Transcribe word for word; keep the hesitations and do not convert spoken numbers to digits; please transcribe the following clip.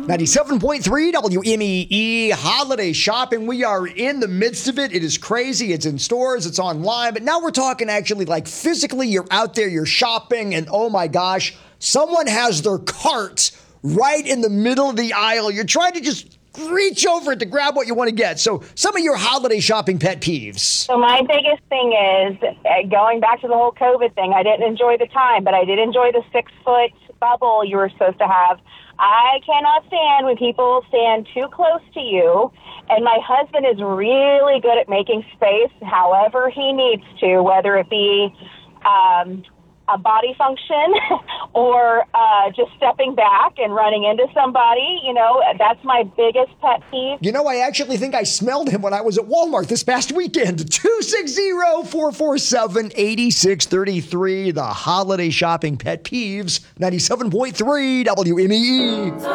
ninety-seven point three W M E E holiday shopping. We are in the midst of it. It is crazy. It's in stores. It's online. But now we're talking actually like physically you're out there, you're shopping, and oh my gosh, someone has their cart right in the middle of the aisle. You're trying to just reach over it to grab what you want to get. So some of your holiday shopping pet peeves. So my biggest thing is, uh, going back to the whole COVID thing, I didn't enjoy the time, but I did enjoy the six-foot bubble you were supposed to have. I cannot stand when people stand too close to you, and my husband is really good at making space however he needs to, whether it be um, a body function or uh, just stepping back and running into somebody. You know, that's my biggest pet peeve. You know, I actually think I smelled him when I was at Walmart this past weekend. two six zero, four four seven, eight six three three. The holiday shopping pet peeves. ninety-seven point three W M E E.